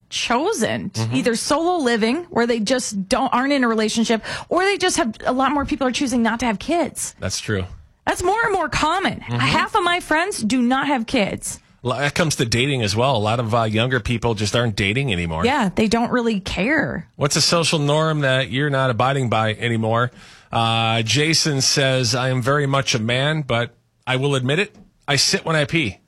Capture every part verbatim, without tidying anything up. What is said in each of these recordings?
chosen mm-hmm. either solo living, where they just don't aren't in a relationship, or they just have a lot more people are choosing not to have kids. That's true. That's more and more common. Mm-hmm. Half of my friends do not have kids. That comes to dating as well. A lot of uh, younger people just aren't dating anymore. Yeah, they don't really care. What's a social norm that you're not abiding by anymore? Uh, Jason says, I am very much a man, but I will admit it, I sit when I pee.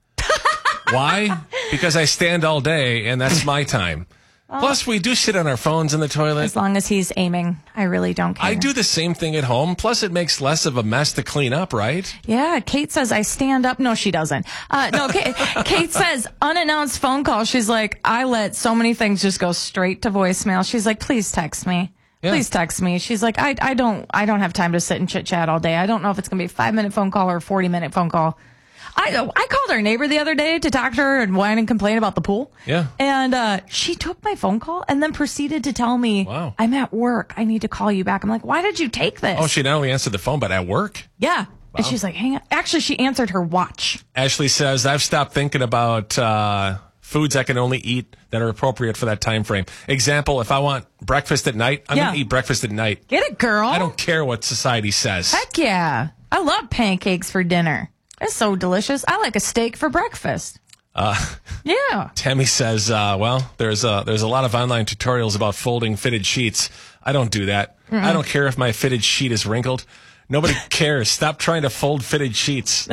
Why? Because I stand all day, and that's my time. Oh. Plus, we do sit on our phones in the toilet. As long as he's aiming, I really don't care. I do the same thing at home. Plus, it makes less of a mess to clean up, right? Yeah, Kate says I stand up. No, she doesn't. Uh, no, Kate, Kate says unannounced phone call. She's like, I let so many things just go straight to voicemail. She's like, please text me. Yeah. Please text me. She's like, I, I don't, I don't have time to sit and chit chat all day. I don't know if it's going to be a five minute phone call or a forty minute phone call. I I called our neighbor the other day to talk to her and whine and complain about the pool. Yeah. And uh, she took my phone call and then proceeded to tell me, wow. I'm at work. I need to call you back. I'm like, why did you take this? Oh, she not only answered the phone, but at work? Yeah. Wow. And she's like, hang on. Actually, she answered her watch. Ashley says, I've stopped thinking about uh, foods I can only eat that are appropriate for that time frame. Example, if I want breakfast at night, I'm yeah. going to eat breakfast at night. Get it, girl. I don't care what society says. Heck yeah. I love pancakes for dinner. It's so delicious. I like a steak for breakfast. Uh, yeah. Tammy says, uh, well, there's a, there's a lot of online tutorials about folding fitted sheets. I don't do that. Mm-mm. I don't care if my fitted sheet is wrinkled. Nobody cares. Stop trying to fold fitted sheets.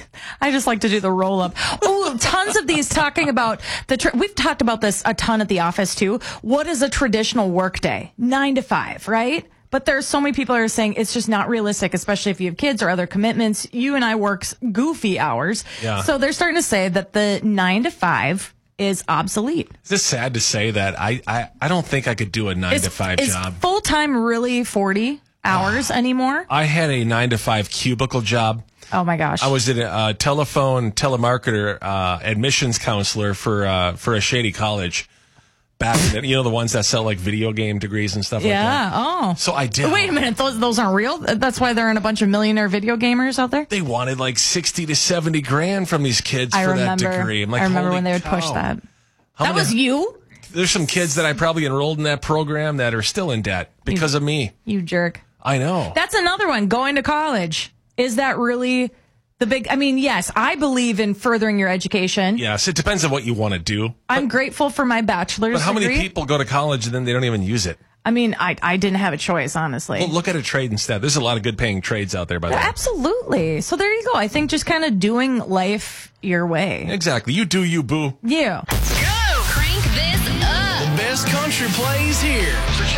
I just like to do the roll up. Oh, tons of these talking about the, tra- we've talked about this a ton at the office too. What is a traditional work day? Nine to five, right? But there's so many people that are saying it's just not realistic, especially if you have kids or other commitments. You and I work goofy hours. Yeah. So they're starting to say that the nine to five is obsolete. Is this sad to say that I, I, I don't think I could do a nine is, to five is job. Is full-time really forty hours uh, anymore? I had a nine to five cubicle job. Oh my gosh. I was a uh, telephone telemarketer, uh, admissions counselor for, uh, for a shady college. Back in the, you know, the ones that sell like video game degrees and stuff yeah. like that. Yeah. Oh. So I did. Wait a minute. Those those aren't real? That's why there aren't a bunch of millionaire video gamers out there? They wanted like sixty to seventy grand from these kids I for remember, that degree. I'm like, I remember holy when they would cow. push that. How that many, was you? There's some kids that I probably enrolled in that program that are still in debt because you, of me. You jerk. I know. That's another one. Going to college. Is that really the big, I mean, yes, I believe in furthering your education. Yes, it depends on what you want to do. I'm but, grateful for my bachelor's But how degree. many people go to college and then they don't even use it? I mean, I I didn't have a choice, honestly. Well, look at a trade instead. There's a lot of good paying trades out there, by the way. Absolutely. So there you go. I think just kind of doing life your way. Exactly. You do you, boo. Yeah. Go! Crank this up! The best country plays here.